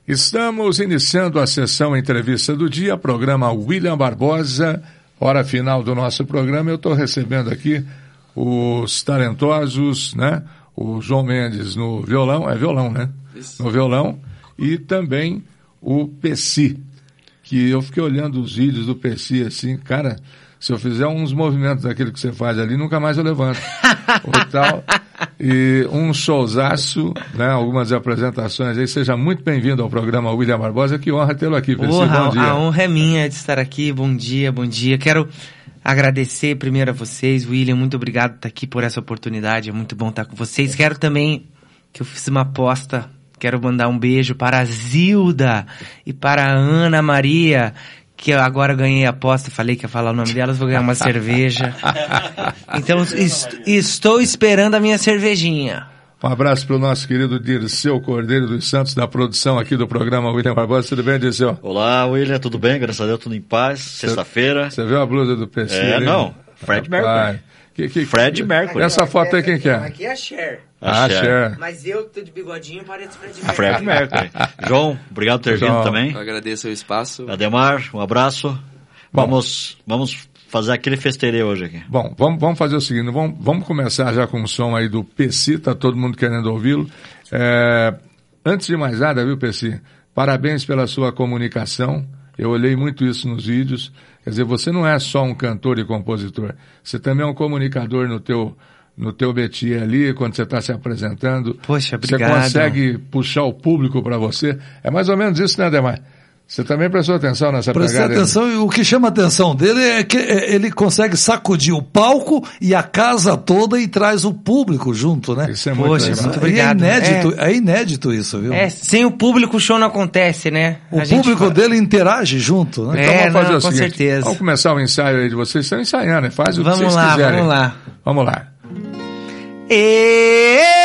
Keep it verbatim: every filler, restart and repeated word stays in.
Estamos iniciando a sessão entrevista do dia, programa William Barbosa, hora final do nosso programa. Eu estou recebendo aqui os talentosos, né? O João Mendes no violão, é violão, né? Isso. No violão, e também o Pessi, que eu fiquei olhando os vídeos do Pessi assim, cara, se eu fizer uns movimentos daquele que você faz ali, nunca mais eu levanto. Ou tal. E um showzaço, né? Algumas apresentações aí. Seja muito bem-vindo ao programa William Barbosa. Que honra tê-lo aqui, Pessi. Porra, bom dia. A honra é minha de estar aqui. Bom dia, bom dia. Quero agradecer primeiro a vocês, William. Muito obrigado por estar aqui, por essa oportunidade. É muito bom estar com vocês. Quero também, que eu fiz uma aposta, quero mandar um beijo para a Zilda e para a Ana Maria, que eu agora ganhei a aposta, falei que ia falar o nome delas, vou ganhar uma cerveja. Então, est- estou esperando a minha cervejinha. Um abraço para o nosso querido Dirceu Cordeiro dos Santos, da produção aqui do programa William Barbosa. Tudo bem, Dirceu? Olá, William, tudo bem? Graças a Deus, tudo em paz. Sexta-feira. Você viu a blusa do P C? É, ali? não. Fred Mercury. Que, que, Fred que, Mercury. Essa foto aí quem que é? Aqui é a Cher. Ah, A Cher. Cher. Mas eu tô de bigodinho, pareço Fred Mercury. Fred Mercury. João, obrigado por ter João. vindo também. Eu agradeço o espaço. Ademar, um abraço. Bom. Vamos, vamos fazer aquele festerê hoje aqui. Bom, vamos, vamos fazer o seguinte, vamos, vamos começar já com o som aí do Pessi, tá todo mundo querendo ouvi-lo. É, antes de mais nada, viu, Pessi? Parabéns pela sua comunicação. Eu olhei muito isso nos vídeos. Quer dizer, você não é só um cantor e compositor, você também é um comunicador no teu, no teu métier ali, quando você está se apresentando. Poxa, obrigado. Você consegue puxar o público para você. É mais ou menos isso, né, Ademar? Você também prestou atenção nessa Prestei pegada? atenção, e o que chama a atenção dele é que ele consegue sacudir o palco e a casa toda e traz o público junto, né? Isso é muito Poxa, legal. muito obrigado. E é inédito, é. é inédito isso, viu? É, sem o público o show não acontece, né? O A gente público fala- dele interage junto, né? É, Então vamos fazer não, o com seguinte, certeza. vamos começar o ensaio aí de vocês. Estão ensaiando, né? Faz o que Vamos vocês lá, quiserem. vamos lá. Vamos lá. E